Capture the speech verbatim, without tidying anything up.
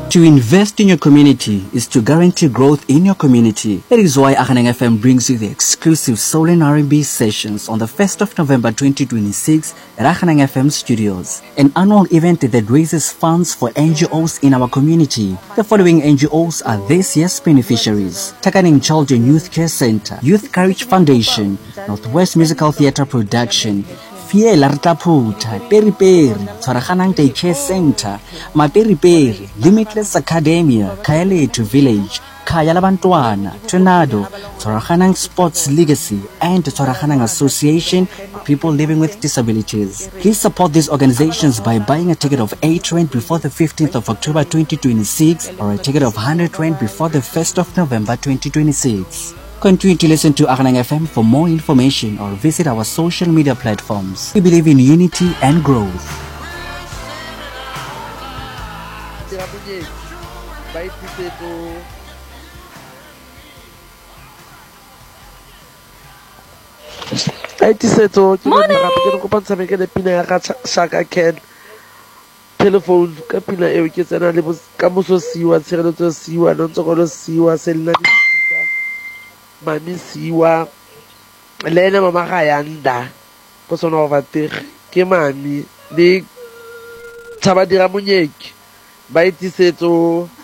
To invest in your community is to guarantee growth in your community. That is why Aghaneng F M brings you the exclusive Soul and R and B sessions on the first of November twenty twenty-six at Aghaneng F M Studios, an annual event that raises funds for N G Os in our community. The following N G Os are this year's beneficiaries: Takaning Child and Youth Care Center, Youth Courage Foundation, Northwest Musical Theatre Production, Fiela Rtaputa, Peri Peri, Tshwaraganang Daycare Center, Maperi Peri, Limitless Academia, Kaeletu Village, Kaya Labantwana, Tornado, Tshwaraganang Sports Legacy, and Tshwaraganang Association for People Living with Disabilities. Please support these organizations by buying a ticket of eight rand before the fifteenth of October twenty twenty-six or a ticket of one hundred rand before the first of November twenty twenty-six. Continue to listen to Aghaneng F M for more information or visit our social media platforms. We believe in unity and growth. Telephone kapila e ke tsena le ka moso siwa tshegetso siwa no tsogolo siwa selna mami siwa lena mama ga yanda go sona overtake ke mami le tshaba dira monyeki ba itisetso